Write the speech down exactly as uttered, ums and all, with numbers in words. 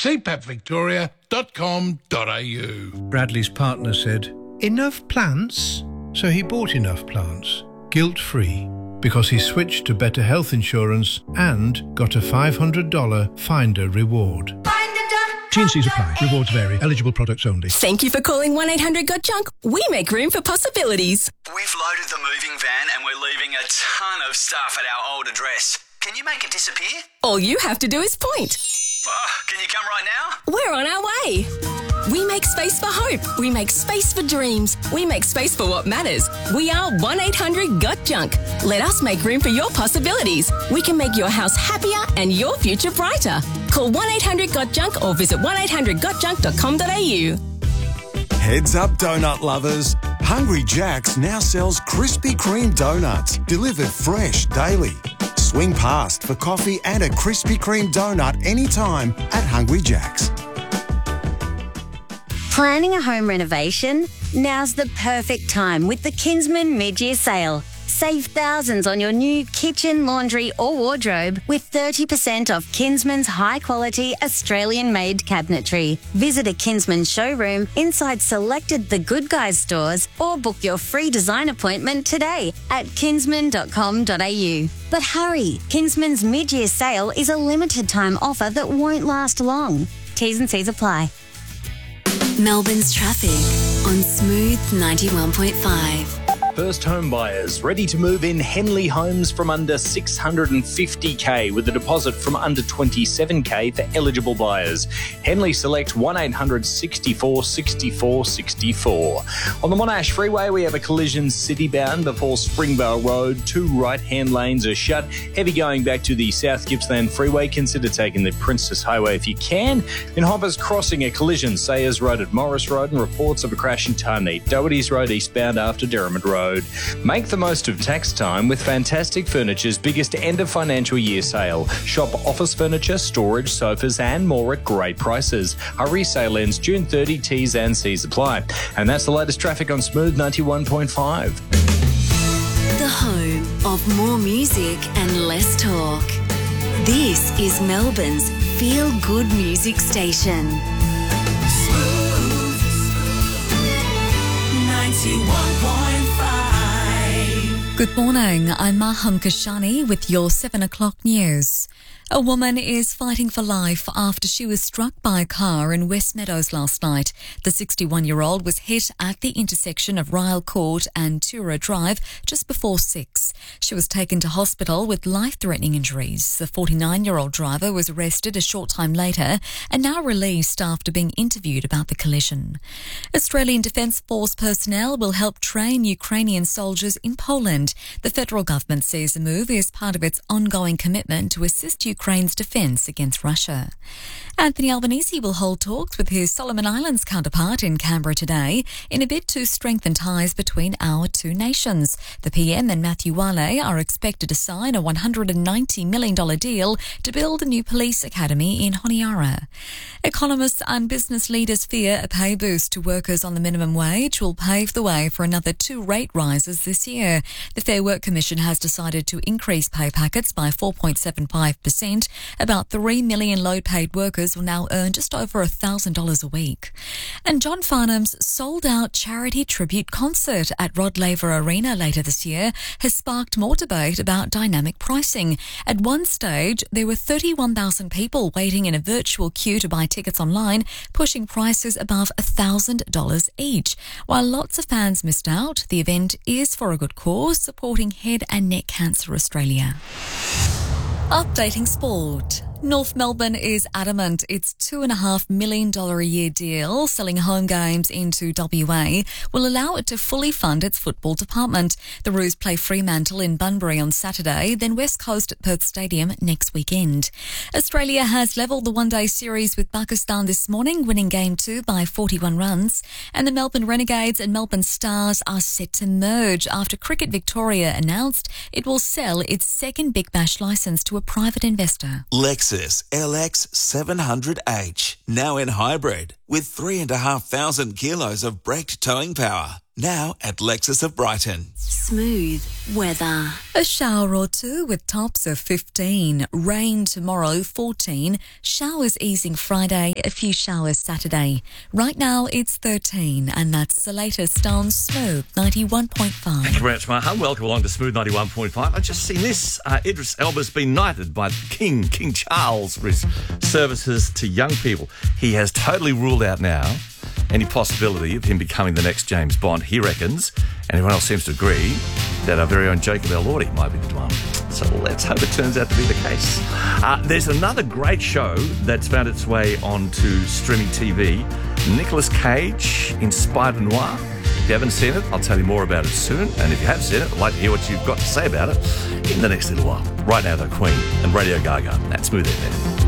c p a p victoria dot com dot a u. Bradley's partner said, "Enough plants?" So he bought enough plants, guilt-free, because he switched to Better Health Insurance and got a five hundred dollars Finder reward. T and C's apply. Rewards vary. Eligible products only. Thank you for calling one eight hundred got junk. We make room for possibilities. We've loaded the moving van and we're leaving a ton of stuff at our old address. Can you make it disappear? All you have to do is point. Oh, can you come right now? We're on our way. We make space for hope. We make space for dreams. We make space for what matters. We are one eight hundred got junk. Let us make room for your possibilities. We can make your house happier and your future brighter. Call one eight hundred got junk or visit one eight hundred got junk dot com dot a u. Heads up, donut lovers. Hungry Jack's now sells Krispy Kreme donuts, delivered fresh daily. Swing past for coffee and a Krispy Kreme donut anytime at Hungry Jack's. Planning a home renovation? Now's the perfect time with the Kinsman mid-year sale. Save thousands on your new kitchen, laundry or wardrobe with thirty percent off Kinsman's high-quality Australian-made cabinetry. Visit a Kinsman showroom inside selected The Good Guys stores or book your free design appointment today at kinsman dot com dot a u. But hurry, Kinsman's mid-year sale is a limited-time offer that won't last long. T's and C's apply. Melbourne's traffic on Smooth ninety-one point five. First home buyers ready to move in Henley Homes from under six hundred fifty thousand with a deposit from under twenty-seven thousand for eligible buyers. Henley select one eight hundred sixty-four sixty-four sixty-four. On the Monash Freeway, we have a collision city-bound before Springvale Road. Two right-hand lanes are shut. Heavy going back to the South Gippsland Freeway. Consider taking the Princess Highway if you can. In Hoppers Crossing, a collision. Sayers Road at Morris Road and reports of a crash in Tarney. Doherty's Road eastbound after Derrimut Road. Make the most of tax time with Fantastic Furniture's biggest end of financial year sale. Shop office furniture, storage, sofas and more at great prices. Hurry, sale ends June thirtieth, T's and C's apply. And that's the latest traffic on Smooth ninety-one point five. The home of more music and less talk. This is Melbourne's feel-good music station. Smooth ninety-one point five. Good morning, I'm Maham Kashani with your seven o'clock news. A woman is fighting for life after she was struck by a car in West Meadows last night. The sixty-one-year-old was hit at the intersection of Ryle Court and Tura Drive just before six. She was taken to hospital with life-threatening injuries. The forty-nine-year-old driver was arrested a short time later and now released after being interviewed about the collision. Australian Defence Force personnel will help train Ukrainian soldiers in Poland. The federal government says the move is part of its ongoing commitment to assist Ukraine's defence against Russia. Anthony Albanese will hold talks with his Solomon Islands counterpart in Canberra today in a bid to strengthen ties between our two nations. The P M and Matthew Wale are expected to sign a one hundred ninety million dollars deal to build a new police academy in Honiara. Economists and business leaders fear a pay boost to workers on the minimum wage will pave the way for another two rate rises this year. The Fair Work Commission has decided to increase pay packets by four point seven five percent. About three million low-paid workers will now earn just over one thousand dollars a week. And John Farnham's sold-out charity tribute concert at Rod Laver Arena later this year has sparked more debate about dynamic pricing. At one stage, there were thirty-one thousand people waiting in a virtual queue to buy tickets online, pushing prices above one thousand dollars each. While lots of fans missed out, the event is for a good cause, supporting Head and Neck Cancer Australia. Updating sport. North Melbourne is adamant its two point five million dollars a year deal selling home games into W A will allow it to fully fund its football department. The Roos play Fremantle in Bunbury on Saturday, then West Coast at Perth Stadium next weekend. Australia has levelled the one-day series with Pakistan this morning, winning Game two by forty-one runs. And the Melbourne Renegades and Melbourne Stars are set to merge after Cricket Victoria announced it will sell its second Big Bash licence to a private investor. Lexus L X seven hundred H, now in hybrid, with three and a half thousand kilos of braked towing power. Now at Lexus of Brighton. Smooth weather. A shower or two with tops of fifteen. Rain tomorrow, fourteen. Showers easing Friday, a few showers Saturday. Right now it's thirteen, and that's the latest on Smooth ninety-one point five. Thank you very much, Maha. Welcome along to Smooth ninety-one point five. I've just seen this. Uh, Idris Elba's been knighted by the King, King Charles, for his services to young people. He has totally ruled out now any possibility of him becoming the next James Bond. He reckons, and everyone else seems to agree, that our very own Jacob Elordi might be the one. So let's hope it turns out to be the case. Uh, there's another great show that's found its way onto streaming T V. Nicolas Cage in Spider-Noir. If you haven't seen it, I'll tell you more about it soon. And if you have seen it, I'd like to hear what you've got to say about it in the next little while. Right now, though, Queen and Radio Gaga. That's Smooth F M.